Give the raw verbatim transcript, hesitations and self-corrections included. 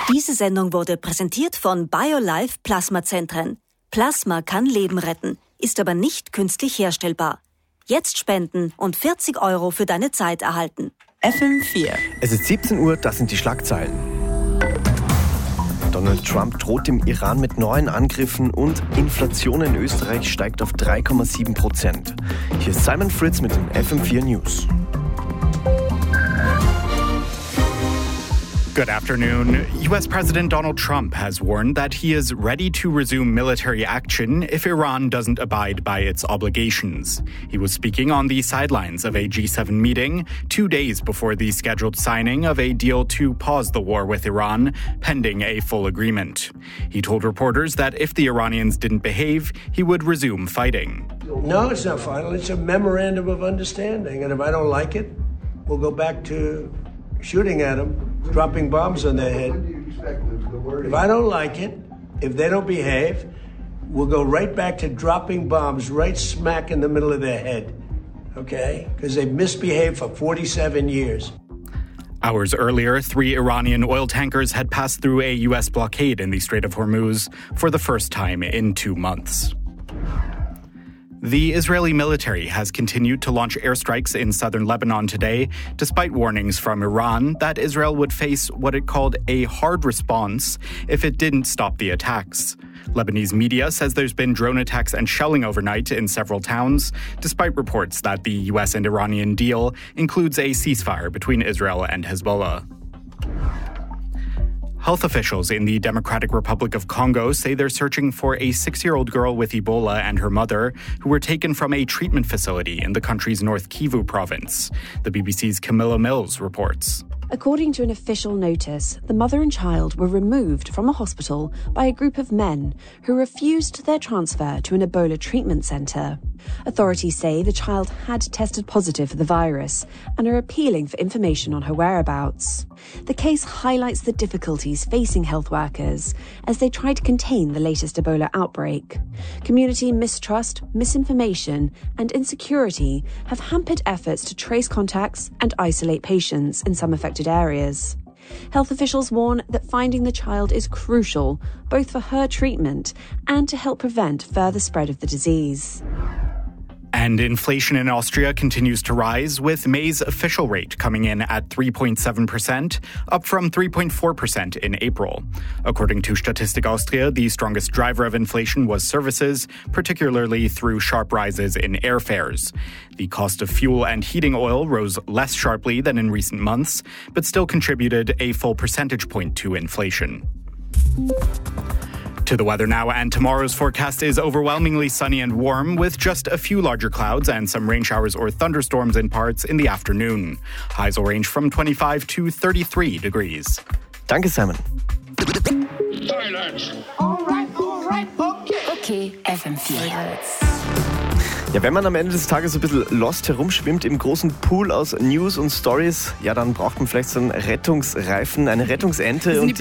Diese Sendung wurde präsentiert von BioLife Plasmazentren. Plasma kann Leben retten, ist aber nicht künstlich herstellbar. Jetzt spenden und vierzig Euro für deine Zeit erhalten. F M vier. Es ist siebzehn Uhr, das sind die Schlagzeilen. Donald Trump droht dem Iran mit neuen Angriffen und Inflation in Österreich steigt auf drei Komma sieben Prozent. Hier ist Simon Fritz mit den F M vier News. Good afternoon. U S President Donald Trump has warned that he is ready to resume military action if Iran doesn't abide by its obligations. He was speaking on the sidelines of a G seven meeting two days before the scheduled signing of a deal to pause the war with Iran, pending a full agreement. He told reporters that if the Iranians didn't behave, he would resume fighting. No, it's not final. It's a memorandum of understanding. And if I don't like it, we'll go back to shooting at them, dropping bombs on their head. If I don't like it, if they don't behave, we'll go right back to dropping bombs right smack in the middle of their head, okay? Because they've misbehaved for forty-seven years. Hours earlier, three Iranian oil tankers had passed through a U S blockade in the Strait of Hormuz for the first time in two months. The Israeli military has continued to launch airstrikes in southern Lebanon today, despite warnings from Iran that Israel would face what it called a hard response if it didn't stop the attacks. Lebanese media says there's been drone attacks and shelling overnight in several towns, despite reports that the U S and Iranian deal includes a ceasefire between Israel and Hezbollah. Health officials in the Democratic Republic of Congo say they're searching for a six-year-old girl with Ebola and her mother who were taken from a treatment facility in the country's North Kivu province. The B B C's Camilla Mills reports. According to an official notice, the mother and child were removed from a hospital by a group of men who refused their transfer to an Ebola treatment centre. Authorities say the child had tested positive for the virus and are appealing for information on her whereabouts. The case highlights the difficulties facing health workers as they try to contain the latest Ebola outbreak. Community mistrust, misinformation and insecurity have hampered efforts to trace contacts and isolate patients in some affected areas. Health officials warn that finding the child is crucial, both for her treatment and to help prevent further spread of the disease. And inflation in Austria continues to rise, with May's official rate coming in at three point seven percent, up from three point four percent in April. According to Statistik Austria, the strongest driver of inflation was services, particularly through sharp rises in airfares. The cost of fuel and heating oil rose less sharply than in recent months, but still contributed a full percentage point to inflation. To the weather now, and tomorrow's forecast is overwhelmingly sunny and warm, with just a few larger clouds and some rain showers or thunderstorms in parts in the afternoon. Highs will range from twenty-five to thirty-three degrees. Danke, Simon. Silence. All right, all right, okay. Okay, F M vier. Ja, wenn man am Ende des Tages so ein bisschen lost herumschwimmt im großen Pool aus News und Stories, ja, dann braucht man vielleicht so einen Rettungsreifen, eine Rettungsente. Und